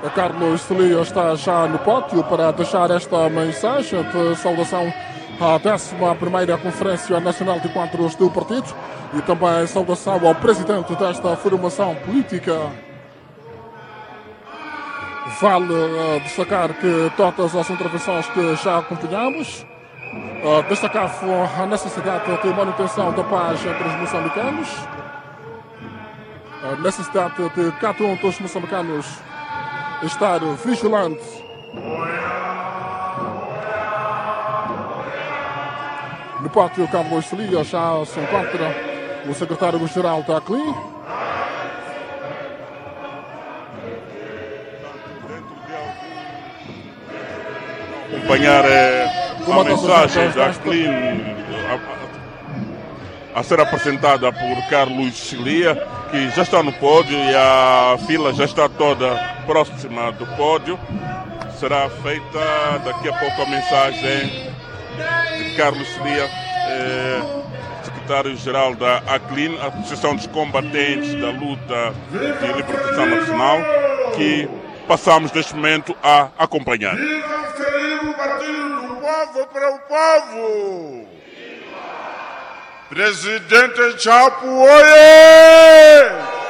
Carlos Celia está já no pátio para deixar esta mensagem de saudação à 11ª Conferência Nacional de Quadros do Partido e também saudação ao presidente desta formação política. Vale destacar que todas as intervenções que já acompanhamos destacavam a necessidade de manutenção da paz entre os moçambicanos, a necessidade de cada um dos moçambicanos estar vigilante no pátio. Carlos Celia já se encontra o secretário-geral da ACLIN. Acompanhar a mensagem da ACLIN a ser apresentada por Carlos Celia, que já está no pódio e a fila já está toda próxima do pódio. Será feita daqui a pouco a mensagem de Carlos Celia, secretário-geral da ACLIN, a Associação dos Combatentes da Luta de Libertação Nacional, que passamos neste momento a acompanhar. Viva o Partido do Povo para o Povo! Presidente Chapo, oiê!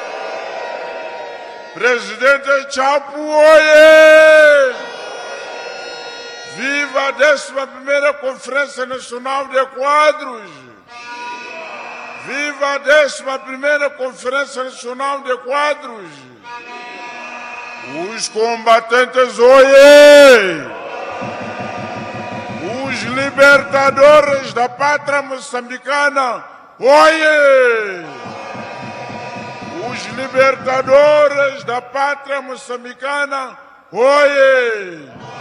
Presidente Chapo, oiê! Viva a 11ª Conferência Nacional de Quadros! Viva a 11ª Conferência Nacional de Quadros! Os combatentes, oiê! Os libertadores da pátria moçambicana, oiê! Os libertadores da pátria moçambicana, oiê!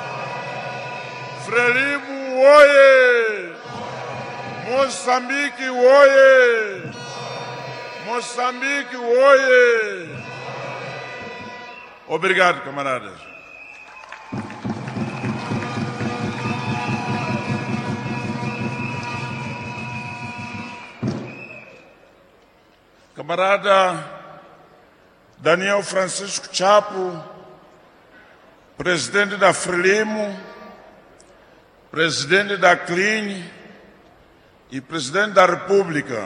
Frelimo, oiê! Moçambique, oiê! Moçambique, oiê! Obrigado, camaradas. Camarada Daniel Francisco Chapo, presidente da Frelimo, presidente da ACLIN e presidente da República.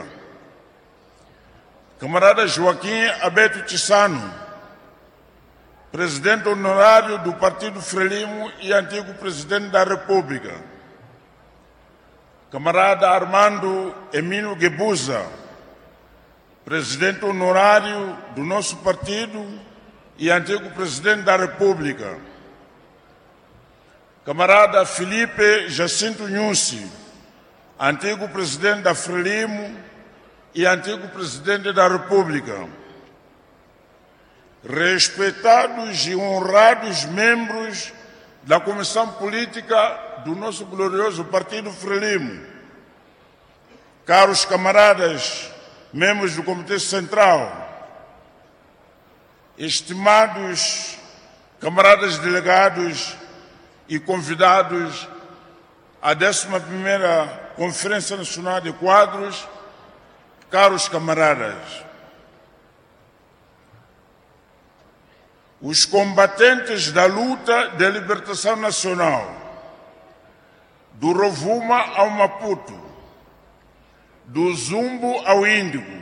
Camarada Joaquim Abeto Tissano, presidente honorário do Partido Frelimo e antigo presidente da República. Camarada Armando Emílio Guebuza, presidente honorário do nosso partido e antigo presidente da República. Camarada Felipe Jacinto Nhusi, antigo presidente da Frelimo e antigo presidente da República. Respeitados e honrados membros da Comissão Política do nosso glorioso Partido Frelimo, caros camaradas, membros do Comitê Central, estimados camaradas delegados e convidados à 11ª Conferência Nacional de Quadros, caros camaradas, os combatentes da luta de libertação nacional, do Rovuma ao Maputo, do Zumbo ao Índigo,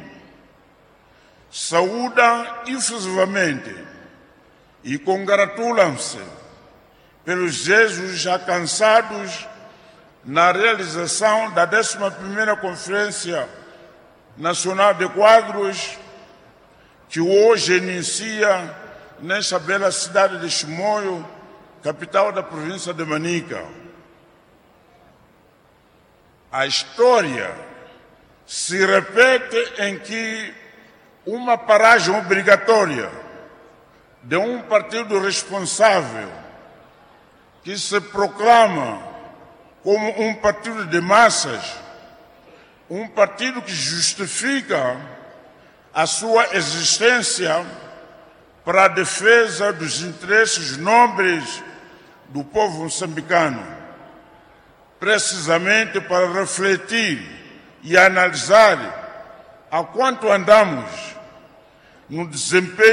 saúdam efusivamente e congratulam-se pelos êxitos alcançados na realização da 11ª Conferência Nacional de Quadros, que hoje inicia nesta bela cidade de Chimoio, capital da província de Manica. A história se repete em que uma paragem obrigatória de um partido responsável que se proclama como um partido de massas, um partido que justifica a sua existência para a defesa dos interesses nobres do povo moçambicano, precisamente para refletir e analisar a quanto andamos no desempenho